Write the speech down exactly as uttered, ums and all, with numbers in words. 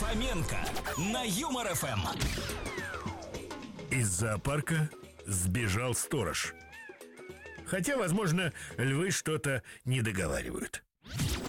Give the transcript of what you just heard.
Фоменко на Юмор эф эм. Из зоопарка сбежал сторож. Хотя, возможно, львы что-то не договаривают.